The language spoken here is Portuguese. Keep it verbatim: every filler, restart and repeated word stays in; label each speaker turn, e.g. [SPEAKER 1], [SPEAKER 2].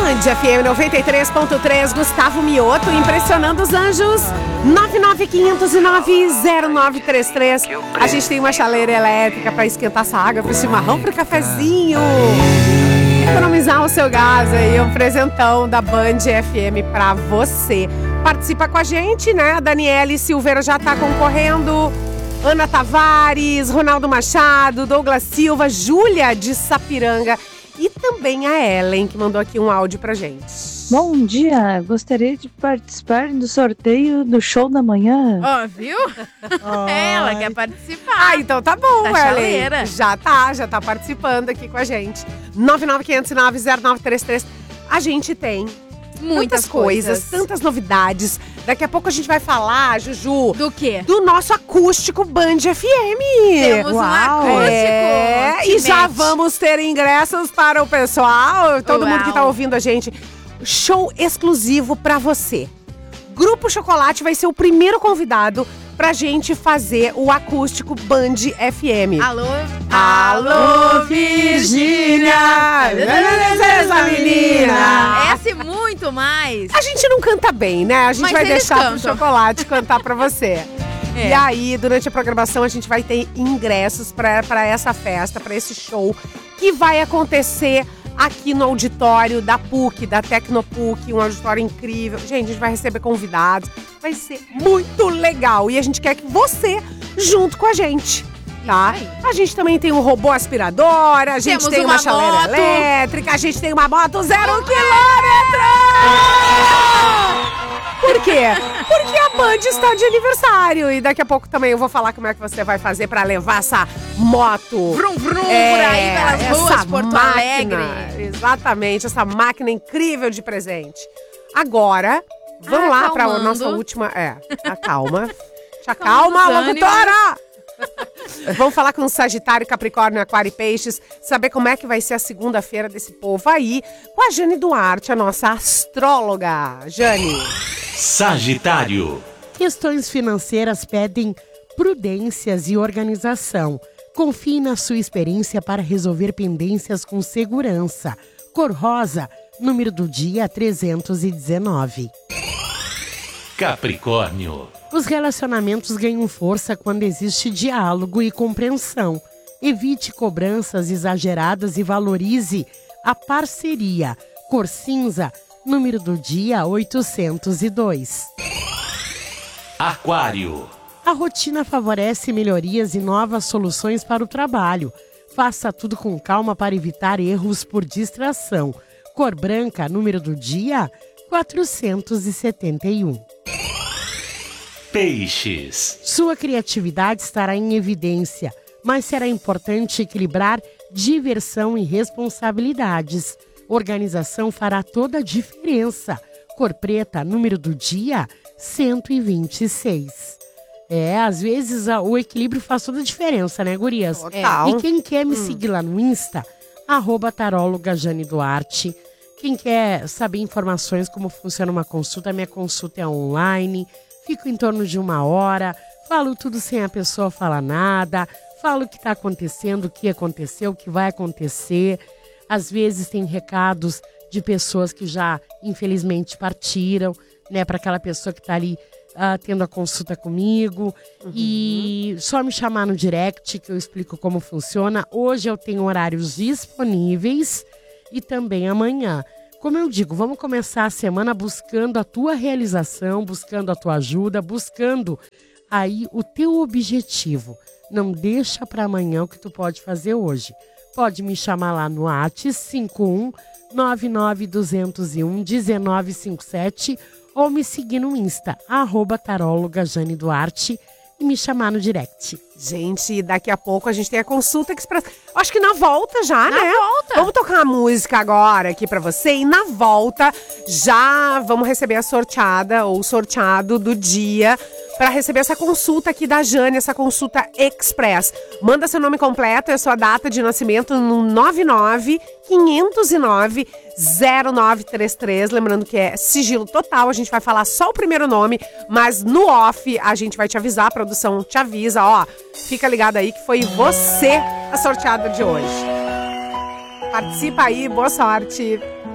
[SPEAKER 1] Band F M noventa e três ponto três, Gustavo Mioto impressionando os anjos. nove nove cinco zero nove zero nove três três. A gente tem uma chaleira elétrica para esquentar essa água pro chimarrão, pro cafezinho. Economizar o seu gás aí, um presentão da Band F M pra você. Participa com a gente, né? A Daniele Silveira já tá concorrendo. Ana Tavares, Ronaldo Machado, Douglas Silva, Júlia de Sapiranga e também a Ellen, que mandou aqui um áudio pra gente.
[SPEAKER 2] Bom dia, gostaria de participar do sorteio do show da manhã.
[SPEAKER 3] Ó, oh, viu? Oh. Ela quer participar.
[SPEAKER 1] Ah, então tá bom,
[SPEAKER 3] da
[SPEAKER 1] Ellen.
[SPEAKER 3] Chaleira.
[SPEAKER 1] Já tá, já tá participando aqui com a gente. nove nove cinco nove zero nove três três. A gente tem
[SPEAKER 3] muitas
[SPEAKER 1] tantas coisas,
[SPEAKER 3] coisas,
[SPEAKER 1] tantas novidades. Daqui a pouco a gente vai falar, Juju,
[SPEAKER 3] do quê?
[SPEAKER 1] Do nosso acústico Band F M.
[SPEAKER 3] Temos Uau. um acústico.
[SPEAKER 1] É, e já vamos ter ingressos para o pessoal, todo
[SPEAKER 3] Uau.
[SPEAKER 1] mundo que tá ouvindo a gente. Show exclusivo pra você. Grupo Chocolate vai ser o primeiro convidado pra gente fazer o acústico Band F M.
[SPEAKER 3] Alô?
[SPEAKER 1] Alô, Virgínia! Essa menina!
[SPEAKER 3] Essa e muito mais.
[SPEAKER 1] A gente não canta bem, né? A gente
[SPEAKER 3] Mas
[SPEAKER 1] vai deixar
[SPEAKER 3] cantam.
[SPEAKER 1] pro Chocolate cantar pra você.
[SPEAKER 3] É.
[SPEAKER 1] E aí, durante a programação, a gente vai ter ingressos pra, pra essa festa, pra esse show, que vai acontecer aqui no auditório da P U C, da Tecnopuc, um auditório incrível. Gente, a gente vai receber convidados, vai ser muito legal. E a gente quer que você junto com a gente, tá? A gente também tem um robô aspirador, a gente
[SPEAKER 3] Temos
[SPEAKER 1] tem uma,
[SPEAKER 3] uma
[SPEAKER 1] chaleira
[SPEAKER 3] moto.
[SPEAKER 1] elétrica, a gente tem uma moto zero quilômetro! Por quê? Porque a Band está de aniversário. E daqui a pouco também eu vou falar como é que você vai fazer pra levar essa moto.
[SPEAKER 3] Vrum, vrum,
[SPEAKER 1] É,
[SPEAKER 3] por aí pelas ruas de Porto
[SPEAKER 1] máquina,
[SPEAKER 3] Alegre.
[SPEAKER 1] Exatamente, essa máquina incrível de presente. Agora, vamos
[SPEAKER 3] Ah,
[SPEAKER 1] lá para a
[SPEAKER 3] acalmando.
[SPEAKER 1] nossa última... É, acalma. Te
[SPEAKER 3] Acalmando
[SPEAKER 1] acalma,
[SPEAKER 3] os
[SPEAKER 1] locutora! Vamos falar com Sagitário, Capricórnio, Aquário e Peixes, saber como é que vai ser a segunda-feira desse povo aí, com a Jane Duarte, a nossa astróloga. Jane.
[SPEAKER 4] Sagitário.
[SPEAKER 5] Questões financeiras pedem prudências e organização. Confie na sua experiência para resolver pendências com segurança. Cor rosa, número do dia trezentos e dezenove.
[SPEAKER 4] Capricórnio.
[SPEAKER 5] Os relacionamentos ganham força quando existe diálogo e compreensão. Evite cobranças exageradas e valorize a parceria. Cor cinza, número do dia oitocentos e dois.
[SPEAKER 4] Aquário.
[SPEAKER 5] A rotina favorece melhorias e novas soluções para o trabalho. Faça tudo com calma para evitar erros por distração. Cor branca, número do dia quatrocentos e setenta e um.
[SPEAKER 4] Peixes.
[SPEAKER 5] Sua criatividade estará em evidência, mas será importante equilibrar diversão e responsabilidades. Organização fará toda a diferença. Cor preta, número do dia cento e vinte e seis. É, às vezes a, o equilíbrio faz toda a diferença, né, gurias?
[SPEAKER 1] Total.
[SPEAKER 5] E quem quer me
[SPEAKER 1] Hum.
[SPEAKER 5] seguir lá no Insta, arroba taróloga Jane Duarte. Quem quer saber informações como funciona uma consulta, minha consulta é online. Fico em torno de uma hora, falo tudo sem a pessoa falar nada, falo o que está acontecendo, o que aconteceu, o que vai acontecer. Às vezes tem recados de pessoas que já, infelizmente, partiram, né, para aquela pessoa que está ali uh, tendo a consulta comigo. Uhum. E só me chamar no direct que eu explico como funciona. Hoje eu tenho horários disponíveis e também amanhã. Como eu digo, vamos começar a semana buscando a tua realização, buscando a tua ajuda, buscando aí o teu objetivo. Não deixa para amanhã o que tu pode fazer hoje. Pode me chamar lá no WhatsApp cinco um nove nove dois zero um um nove cinco sete ou me seguir no Insta, arroba taróloga Jane Duarte, e me chamar no direct.
[SPEAKER 1] Gente, daqui a pouco a gente tem a consulta express. Acho que na volta já,
[SPEAKER 3] Na
[SPEAKER 1] né?
[SPEAKER 3] volta.
[SPEAKER 1] Vamos tocar uma música agora aqui pra você. E na volta já vamos receber a sorteada ou sorteado do dia para receber essa consulta aqui da Jane, essa consulta express. Manda seu nome completo e a sua data de nascimento no nove nove cinco zero nove zero nove três três. Lembrando que é sigilo total, a gente vai falar só o primeiro nome, mas no off a gente vai te avisar, a produção te avisa, ó. Fica ligado aí que foi você a sorteada de hoje. Participa aí, boa sorte.